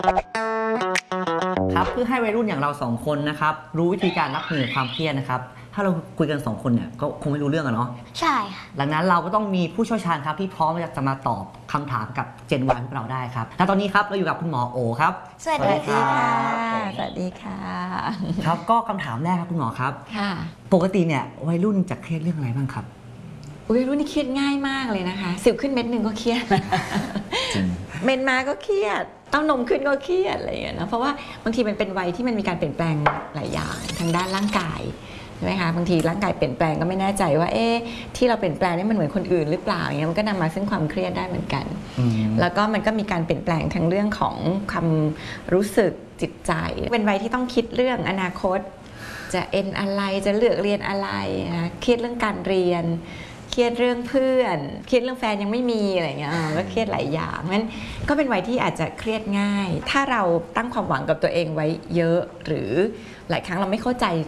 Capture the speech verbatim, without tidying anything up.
ครับเพื่อให้วัยรุ่นอย่างเราสองคนนะครับรู้วิธีการรับมือความเครียดนะครับถ้าเราคุยกันสองคนเนี่ยก็คงไม่รู้เรื่องอะเนาะใช่ค่ะดังนั้นเราก็ต้องมีผู้เชี่ยวชาญครับที่พร้อมจะมาตอบคำถามกับเจนวายพวกเราได้ครับและตอนนี้ครับเราอยู่กับคุณหมอโอครับสวัสดีค่ะสวัสดีค่ะครับก็คำถามแรกครับคุณหมอครับค่ะปกติเนี่ยวัยรุ่นจะเครียดเรื่องอะไรบ้างครับอุ้ยรุ่นนี้เครียดง่ายมากเลยนะคะสิวขึ้นเม็ดหนึ่งก็เครียดเมนมาก็เครียดเต้านมขึ้นก็เครียดอะไรอย่างเงี้ยนะเพราะว่าบางทีมันเป็นวัยที่มันมีการเปลี่ยนแปลงหลายอย่างทางด้านร่างกายใช่ไหมคะบางทีร่างกายเปลี่ยนแปลงก็ไม่แน่ใจว่าเอ๊ะที่เราเปลี่ยนแปลงนี่มันเหมือนคนอื่นหรือเปล่าอย่างเงี้ยมันก็นำมาซึ่งความเครียดได้เหมือนกันแล้วก็มันก็มีการเปลี่ยนแปลงทั้งเรื่องของความรู้สึกจิตใจเป็นวัยที่ต้องคิดเรื่องอนาคตจะเอ็นอะไรจะเลือกเรียนอะไรนะเครียดเรื่องการเรียนเครียดเรื่องเพื่อนเครียดเรื่องแฟนยังไม่มีอะไรเงี้ยก็เครียดหลายอย่างนั้นก็เป็นวัยที่อาจจะเครียดง่ายถ้าเราตั้งความหวังกับตัวเองไว้เยอะหรือหลายครั้งเราไม่เข้าใจ